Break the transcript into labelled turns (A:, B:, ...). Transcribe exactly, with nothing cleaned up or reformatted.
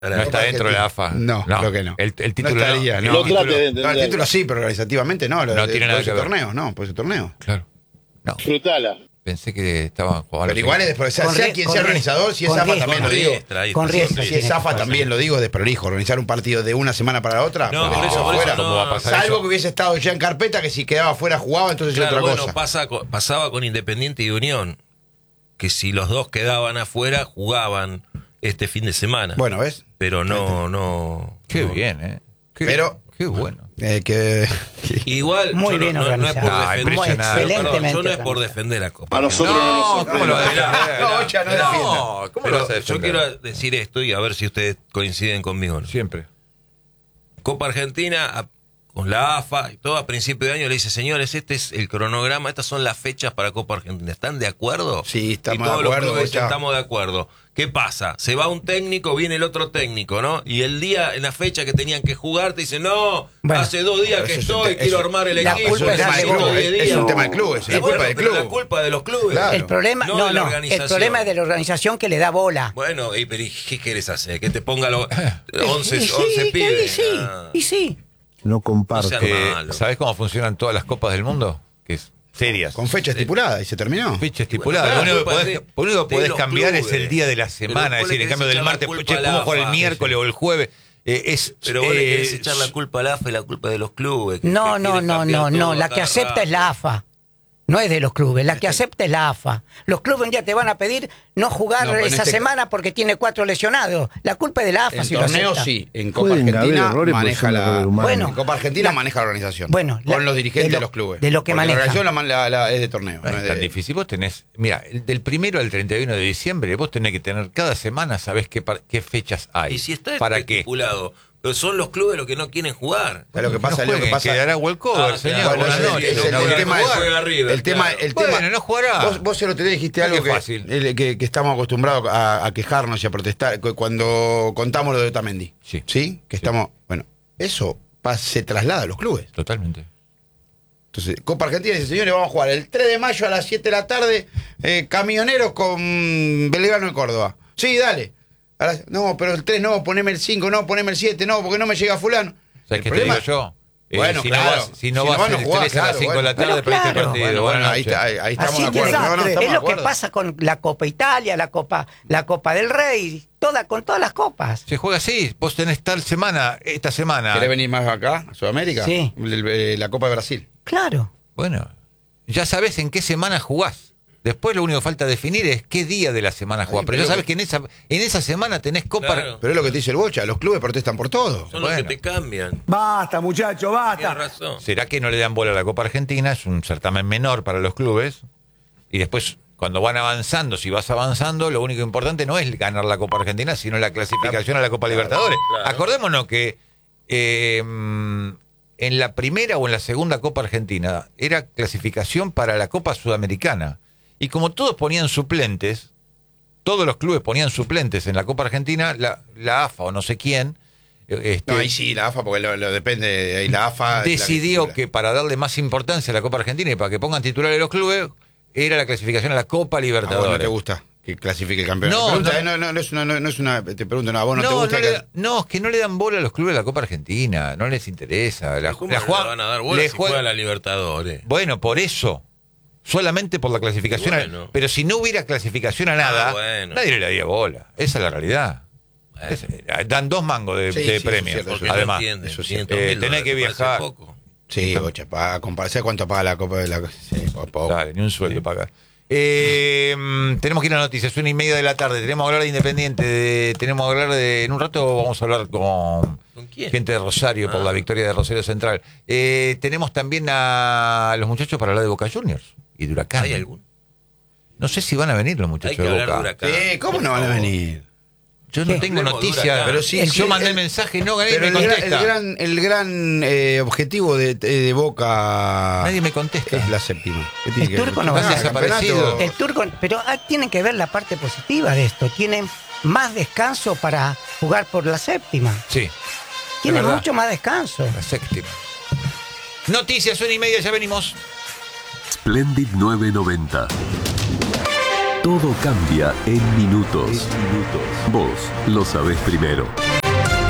A: No está dentro de la A F A.
B: No,
A: no,
B: creo que no.
A: El, el título
B: no estaría,
A: no.
B: no.
C: Lo
A: El título,
C: trate de entender.
B: No, el título sí, pero organizativamente no. Lo
A: No
B: de,
A: tiene nada
B: por ese
A: que ver.
B: torneo, no, por ese torneo.
A: Claro. No.
C: Disfrutala.
A: Pensé que estaban jugando.
B: Pero igual es después, sea,
D: Con
B: sea
D: rie-
B: quien
D: con
B: sea
D: rie-
B: organizador, si es
D: con
B: A F A
D: riesgo,
B: también lo
D: con
B: digo.
E: riesgo, ahí
D: Con
E: está.
D: riesgo.
B: Si
D: tiene
B: es
D: que
B: A F A
D: pasar.
B: también lo digo, desprolijo. Organizar un partido de una semana para la otra.
E: No,
B: porque
E: por eso, por eso
B: fuera.
E: no.
A: ¿Cómo va a pasar
B: Salvo
A: eso?
B: que hubiese estado ya en carpeta, que si quedaba fuera jugaba, entonces
E: Claro,
B: es otra
E: bueno,
B: cosa.
E: pasa, con- pasaba con Independiente y Unión, que si los dos quedaban afuera, jugaban este fin de semana.
B: Bueno, ¿ves?
E: Pero no, no.
A: Qué
E: no.
A: bien, ¿eh? Qué,
B: Pero-
A: Qué bueno.
B: Eh, que...
E: Igual,
D: Muy
E: yo no-
D: bien
E: no, no, es
D: organizado.
E: por
A: Ah,
E: defender.
A: impresionante.
E: Perdón,
D: Excelentemente
E: yo no es por
D: organizado.
E: defender a Copa.
C: A nosotros no, nos
A: ¿cómo
C: sorprende.
A: lo vas a
E: Esperá,
A: defender?
B: No, Ocha, no defienda.
A: No, ¿cómo
E: Pero
A: lo vas a
E: yo
A: defender?
E: quiero decir esto y a ver si ustedes coinciden conmigo o no.
A: Siempre.
E: Copa Argentina, a- con la A F A y todo, a principio de año le dice, señores, este es el cronograma, estas son las fechas para Copa Argentina. ¿Están de acuerdo?
B: Sí, estamos
E: y
B: de
E: todos
B: acuerdo,
E: los clubes
B: Bocha.
E: estamos de acuerdo. ¿Qué pasa? Se va un técnico, viene el otro técnico, ¿no? Y el día, en la fecha que tenían que jugar, te dicen, no,
D: Bueno,
E: hace dos días
B: pero
E: que
B: eso es un
E: estoy,
B: te-
E: quiero
B: eso-
E: armar el
D: la
E: equipo.
D: culpa es
E: necesito
D: del club,
E: diez
B: es
E: días.
B: un tema del club, es
E: Y
B: la
E: bueno,
B: culpa del
E: pero
B: club.
E: la culpa de los clubes.
B: Claro.
D: El problema,
E: No
D: no,
E: de la
D: no, el
E: organización.
D: problema es de la organización que le da bola.
E: Bueno, y, pero ¿y ¿qué querés hacer? ¿Que te ponga los once,
D: y sí,
E: once
D: que-
E: pibes?
D: y sí,
E: Ah.
D: y sí.
F: No
E: No
F: comparto.
E: sean
A: Eh,
E: malos.
A: ¿Sabés cómo funcionan todas las copas del mundo? Que es serias.
B: Con fecha estipulada y se terminó.
A: Fecha estipulada.
E: Bueno,
A: lo único que
E: culpa
A: podés,
E: de-
A: lo único que
E: de
A: podés
E: los
A: cambiar es
E: clubes.
A: el día de la
E: Pero
A: semana.
E: vos
A: Es
E: le
A: decir, en
E: querés
A: cambio del
E: echar la
A: martes,
E: culpa
A: che,
E: a la
A: ¿cómo jugar el
E: A F A?
A: miércoles o el jueves? Eh, es,
E: Pero vos le
A: eh,
E: querés echar la culpa a la A F A y la culpa de los clubes. que-
D: No,
E: que
D: no,
E: quieren
D: no,
E: cambiar
D: no, no.
E: todo
D: La
E: a
D: que
E: cada
D: acepta es la A F A. No es de los clubes. La que acepta es la A F A. Los clubes un día te van a pedir no jugar
B: No, pero en
D: esa
B: este
D: semana porque tiene cuatro lesionados. La culpa es de la A F A
B: En
D: si lo
B: torneo
D: acepta.
B: sí, en Copa
F: Pueden haber
B: Argentina
F: errores porque
B: maneja
F: son
B: la
F: errores humanos.
D: Bueno,
B: en Copa Argentina
D: la-
B: maneja la organización.
D: Bueno,
B: con
D: la-
B: los dirigentes
D: de
B: de,
D: lo-
B: los clubes.
D: de lo que
B: Porque
D: maneja.
B: La organización la, man- la- la- es de torneo.
A: No
B: no
A: es
B: es
A: tan
B: de-
A: difícil. Vos tenés, mira, el- del primero al treinta y uno de diciembre, vos tenés que tener cada semana, sabés qué, par- qué fechas hay.
E: Y si está
A: ¿Para qué?
E: estipulado, pero son los clubes los que no quieren jugar.
B: ¿Sabes lo que pasa?
A: No
B: lo que
A: jueguen,
B: pasa
A: quedará walkover,
E: Ah,
A: señor.
E: claro,
B: Bueno,
A: Buenas
B: ese es-
A: noches.
B: ese es
A: No
B: el
A: quiere
B: tema.
A: jugar.
E: Juega River,
B: El tema,
E: claro.
B: el tema.
A: Bueno, no jugará.
B: Vos, vos el otro día dijiste algo
A: Qué
B: que,
A: fácil.
B: el- que, que estamos acostumbrados a, a quejarnos y a protestar cu- cuando contamos lo de Otamendi.
A: Sí.
B: ¿Sí? Que estamos. Bueno, eso pa- se traslada a los clubes.
A: Totalmente.
B: Entonces, Copa Argentina dice, señores, vamos a jugar el tres de mayo a las siete de la tarde, eh, Camioneros con Belgrano en Córdoba. Sí, dale. A las- no, pero el tres no, poneme el cinco, no, poneme el siete, no, porque no me llega fulano.
A: ¿Sabes
B: El
A: qué
B: problema-
A: te digo yo? Eh,
B: Bueno,
A: si,
B: claro.
A: no vas, si no
B: Si
A: vas
B: no van a
A: el
B: jugar,
A: tres a las
B: claro,
A: cinco de la
B: bueno.
A: tarde,
D: Pero
A: perdiste el
D: claro.
A: partido.
B: Bueno, bueno,
A: Buenas
B: ahí,
A: noches.
B: está, ahí, ahí estamos
D: Así
B: de
D: que
B: acuerdo. No, no,
D: desastre.
B: estamos
D: es
B: de
D: lo que
B: acuerdo.
D: pasa con la Copa Italia, la Copa, la Copa del Rey, toda, con todas las copas.
A: Se juega así. Vos tenés tal semana, esta semana.
B: ¿Querés venir más acá, a Sudamérica?
D: Sí.
B: El- el- la Copa de Brasil.
D: Claro.
A: Bueno, ya sabés en qué semana jugás. Después lo único que falta definir es qué día de la semana jugás.
B: Ay,
A: Pero
B: pero
A: ya sabés
B: que-
A: que en esa, en esa semana tenés Copa.
E: Claro.
B: Pero es lo que te dice el Bocha, los clubes protestan por todo.
E: Son
A: Bueno.
E: los que te cambian.
F: Basta, muchacho,
E: Tienes
F: basta.
E: razón.
A: ¿Será que no le dan bola a la Copa Argentina? Es un certamen menor para los clubes. Y después, cuando van avanzando, si vas avanzando, lo único importante no es ganar la Copa Argentina, sino la clasificación a la Copa Libertadores.
E: claro.
A: Acordémonos que eh, en la primera o en la segunda Copa Argentina era clasificación para la Copa Sudamericana. Y como todos ponían suplentes, todos los clubes ponían suplentes en la Copa Argentina, la, la A F A o no sé quién, eh, este,
B: No, ahí sí, la A F A, porque lo, lo depende, ahí la A F A... es la
A: decidió
B: titula.
A: que para darle más importancia a la Copa Argentina y para que pongan titulares los clubes, era la clasificación a la Copa
B: A vos
A: Libertadores.
B: no te gusta que clasifique el campeón.
A: No,
B: Te pregunta,
A: no.
B: eh, no, no, no es una, no, no es una, te pregunto, no, a vos no,
A: No,
B: te gusta
A: no,
B: que-
A: le da- no, es que no le dan bola a los clubes de la Copa Argentina, no les interesa. La,
E: ¿Cómo
A: la
E: no
A: juega-
E: le van a dar bola
A: le
E: si
A: juega-
E: juega la Libertadores?
A: Bueno, por eso. Solamente por la clasificación. a-
E: Bueno.
A: pero si no hubiera clasificación a nada,
E: Ah, bueno.
A: nadie le daría bola. Esa es la realidad.
E: Bueno.
A: Es- eh, dan dos mangos de,
B: Sí,
A: de
B: sí, eso es
A: premios.
B: cierto,
E: Porque
B: eso
A: Además,
E: no entienden.
B: eso sí.
E: quinientos
A: Eh,
E: mil
A: tenés
E: dólares,
A: que
E: me parece
A: viajar.
E: poco.
B: Sí, Bocha, para compararse cuánto paga la Copa de la... Sí, po- poco.
A: Dale, ni un sueldo paga. Eh, mm, tenemos que ir a noticias, una y media de la tarde. Tenemos que hablar de Independiente. de- tenemos que hablar de. En un rato vamos a hablar con,
E: ¿Con quién?
A: gente de Rosario por
E: Ah.
A: la victoria de Rosario Central. Eh, tenemos también a los muchachos para hablar de Boca Juniors y de Huracán.
E: ¿Hay algún?
A: No sé si van a venir los
E: Hay
A: muchachos
E: que
A: de
E: hablar de
A: Boca.
E: Huracán.
B: Eh, ¿Cómo
E: por
B: no van a
E: favor.
B: venir?
A: Yo no
D: ¿Qué?
A: tengo
E: Hablemos de
A: noticias.
E: Huracán.
B: Pero sí,
A: El-
B: sí,
A: yo mandé
B: el-
A: el mensaje, no gané,
B: Pero
A: me
B: el, gran,
A: contesta.
B: el gran, el gran eh, objetivo de, de Boca
A: Nadie me contesta.
B: es la séptima. ¿Qué tiene
D: El
B: que ver?
D: turco no va a
B: Ah,
D: ser
A: desaparecido.
B: campeonato.
D: El turco, pero ah, tienen que ver la parte positiva de esto. Tienen más descanso para jugar por la séptima.
A: Sí,
D: Tienen
A: verdad.
D: mucho más descanso.
A: la séptima. Noticias, una y media, ya venimos.
G: Splendid novecientos noventa.
C: Todo cambia en minutos. Vos lo sabés primero.